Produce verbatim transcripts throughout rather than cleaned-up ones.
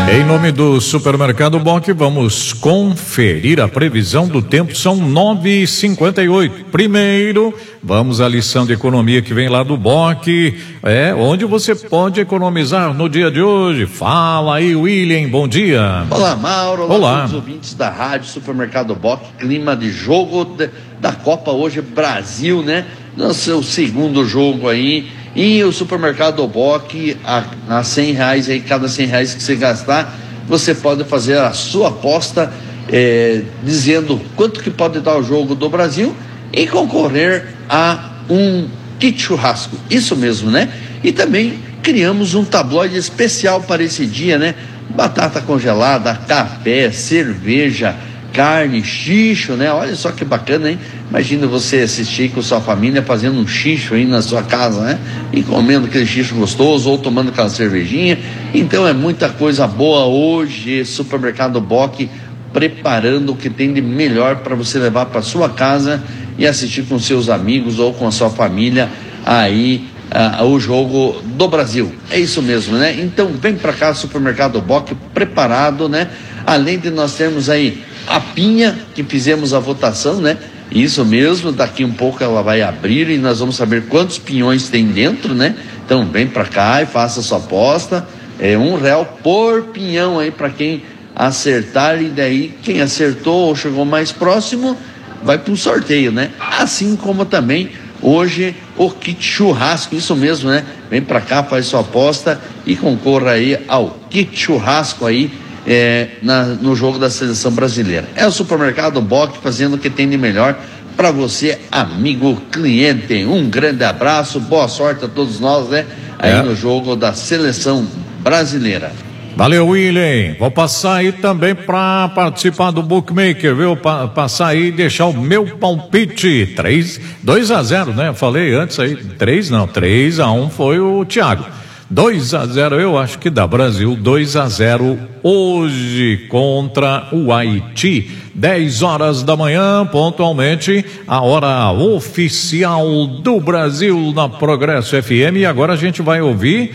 Em nome do Supermercado Boc, vamos conferir a previsão do tempo. São nove e cinquenta e oito. Primeiro, vamos à lição de economia que vem lá do Boc, é onde você pode economizar no dia de hoje. Fala aí, William, bom dia. Olá, Mauro. Olá, Olá. a todos os ouvintes da Rádio Supermercado Boc. Clima de jogo de, da Copa hoje, Brasil, né? No seu segundo jogo aí. E o Supermercado Boc, a, a cem reais aí, cada cem reais que você gastar, você pode fazer a sua aposta, é, dizendo quanto que pode dar o jogo do Brasil e concorrer a um kit churrasco. Isso mesmo, né? E também criamos um tabloide especial para esse dia, né? Batata congelada, café, cerveja, carne, xixo, né? Olha só que bacana, hein? Imagina você assistir com sua família fazendo um xixo aí na sua casa, né? E comendo aquele xixo gostoso ou tomando aquela cervejinha. Então é muita coisa boa hoje. Supermercado Boc preparando o que tem de melhor para você levar para sua casa e assistir com seus amigos ou com a sua família aí uh, o jogo do Brasil. É isso mesmo, né? Então vem para cá, Supermercado Boc preparado, né? Além de nós termos aí a pinha que fizemos a votação, né? Isso mesmo, daqui um pouco ela vai abrir e nós vamos saber quantos pinhões tem dentro, né? Então vem pra cá e faça sua aposta, é um real por pinhão aí para quem acertar, e daí quem acertou ou chegou mais próximo vai para um sorteio, né? Assim como também hoje o kit churrasco, isso mesmo, né? Vem pra cá, faz sua aposta e concorra aí ao kit churrasco aí, É, na, no jogo da seleção brasileira. É o Supermercado Boc fazendo o que tem de melhor para você, amigo cliente. Um grande abraço, boa sorte a todos nós, né? Aí é. no jogo da seleção brasileira. Valeu, William. Vou passar aí também para participar do Bookmaker, viu? Pa- passar aí e deixar o meu palpite. três, dois a zero, né? Eu falei antes aí, três não, três a um foi o Thiago. dois a zero, eu acho que dá Brasil, dois a zero hoje contra o Haiti, dez horas da manhã, pontualmente, a hora oficial do Brasil na Progresso F M. E agora a gente vai ouvir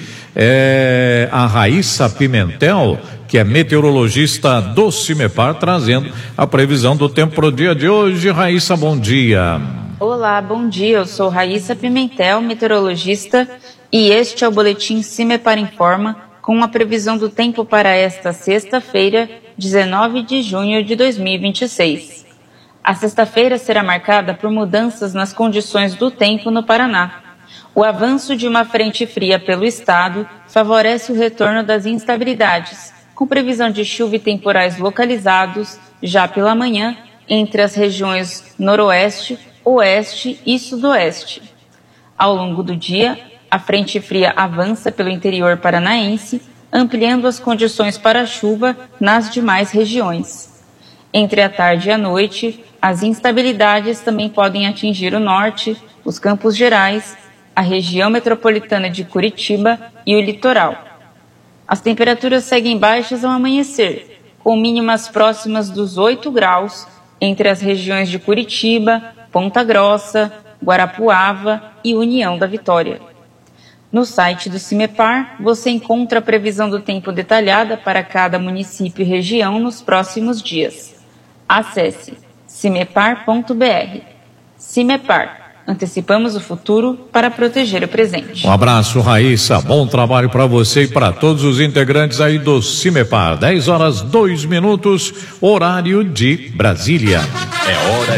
é, a Raíssa Pimentel, que é meteorologista do Cimepar, trazendo a previsão do tempo para o dia de hoje. Raíssa, bom dia. Olá, bom dia, eu sou Raíssa Pimentel, meteorologista, e este é o boletim Cimepar Informa, com a previsão do tempo para esta sexta-feira, dezenove de junho de dois mil e vinte e seis. A sexta-feira será marcada por mudanças nas condições do tempo no Paraná. O avanço de uma frente fria pelo estado favorece o retorno das instabilidades, com previsão de chuva e temporais localizados já pela manhã entre as regiões noroeste, oeste e sudoeste. Ao longo do dia, a frente fria avança pelo interior paranaense, ampliando as condições para chuva nas demais regiões. Entre a tarde e a noite, as instabilidades também podem atingir o norte, os Campos Gerais, a região metropolitana de Curitiba e o litoral. As temperaturas seguem baixas ao amanhecer, com mínimas próximas dos oito graus entre as regiões de Curitiba, Ponta Grossa, Guarapuava e União da Vitória. No site do Cimepar, você encontra a previsão do tempo detalhada para cada município e região nos próximos dias. Acesse cimepar ponto b r. Cimepar. Antecipamos o futuro para proteger o presente. Um abraço, Raíssa. Bom trabalho para você e para todos os integrantes aí do Cimepar. dez horas, dois minutos, horário de Brasília. É hora